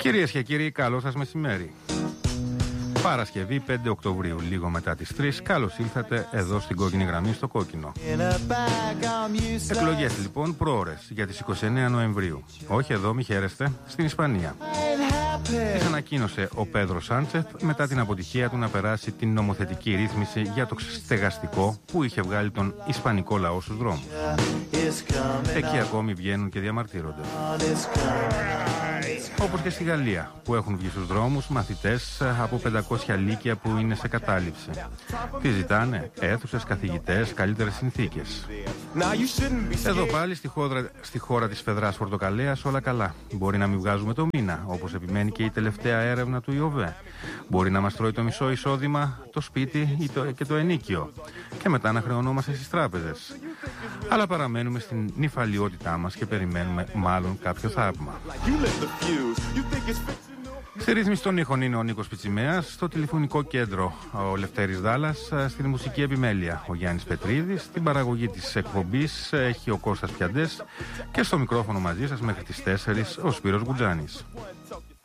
Κυρίες και κύριοι, καλό σας μεσημέρι. Παρασκευή 5 Οκτωβρίου, λίγο μετά τις 3, καλώς ήλθατε εδώ στην κόκκινη γραμμή στο κόκκινο. Εκλογές λοιπόν προώρες για τις 29 Νοεμβρίου. Όχι εδώ, μη χαίρεστε, στην Ισπανία. Τις ανακοίνωσε ο Πέδρο Σάντσεφ μετά την αποτυχία του να περάσει την νομοθετική ρύθμιση για το στεγαστικό που είχε βγάλει τον ισπανικό λαό στους δρόμους. Εκεί ακόμη βγαίνουν και διαμαρτύρονται. Όπως και στη Γαλλία, που έχουν βγει στους δρόμους μαθητές από 500 λύκεια που είναι σε κατάληψη. Τι ζητάνε? Αίθουσες, καθηγητές, καλύτερες συνθήκες. Εδώ πάλι στη χώρα της Φεδράς Πορτοκαλέας όλα καλά. Μπορεί να μην βγάζουμε το μήνα, όπως επιμένει και η τελευταία έρευνα του ΙΟΒΕ. Μπορεί να μας τρώει το μισό εισόδημα το σπίτι και το ενίκιο. Και μετά να χρεωνόμαστε στις τράπεζες. Αλλά παραμένουμε στην νηφαλιότητά μας και περιμένουμε μάλλον κάποιο θαύμα. Στη ρύθμιση των ήχων είναι ο Νίκος Πιτσιμέας, στο τηλεφωνικό κέντρο ο Λευτέρης Δάλλας, στην μουσική επιμέλεια ο Γιάννης Πετρίδης, στην παραγωγή της εκπομπής έχει ο Κώστας Πιαντές και στο μικρόφωνο μαζί σας μέχρι τις 4 ο Σπύρος Γκουτζάνης.